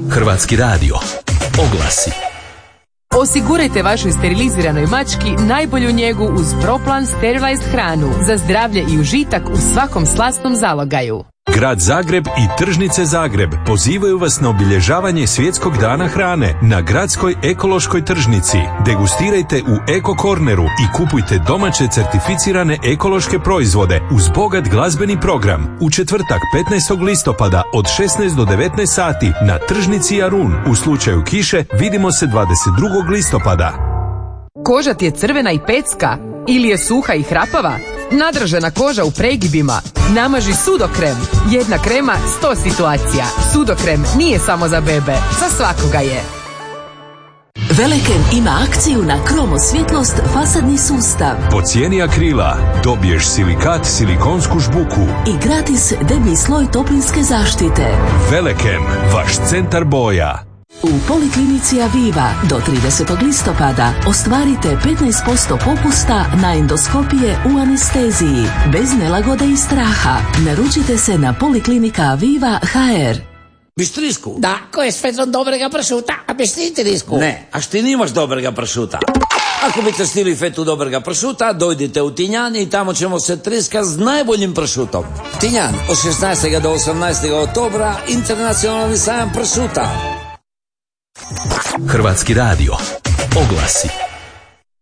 Hrvatski radio. Oglasi. Osigurajte vašoj steriliziranoj mački najbolju njegu uz Proplan Sterilized hranu za zdravlje i užitak u svakom slasnom zalogaju. Grad Zagreb i Tržnice Zagreb pozivaju vas na obilježavanje Svjetskog dana hrane na gradskoj ekološkoj tržnici. Degustirajte u Eko Corneru i kupujte domaće certificirane ekološke proizvode uz bogat glazbeni program. U četvrtak 15. listopada od 16 do 19 sati na tržnici Jarun. U slučaju kiše vidimo se 22. listopada. Koža ti je crvena i pecka ili je suha i hrapava? Nadražena koža u pregibima? Namaži Sudokrem. Jedna krema, 100 situacija. Sudokrem nije samo za bebe, za svakoga je. Veleken ima akciju na Kromo svjetlost fasadni sustav. Po cijeni akrila dobiješ silikat, silikonsku žbuku I gratis deblji sloj toplinske zaštite. Veleken, vaš centar boja. U Poliklinici Aviva do 30. listopada ostvarite 15% popusta na endoskopije u anesteziji, bez nelagode i straha. Naručite se na Poliklinika Aviva HR. Bistrisku? Da, ko je s fetrom dobrega pršuta, a bistrisku? Ne, a šti nimaš dobrega pršuta. Ako biste stili fetu dobrega pršuta, dojdite u Tinjan i tamo ćemo se triska s najboljim pršutom. Tinjan, od 16. do 18. oktobra, internacionalni sajam pršuta. Hrvatski radio. Oglasi.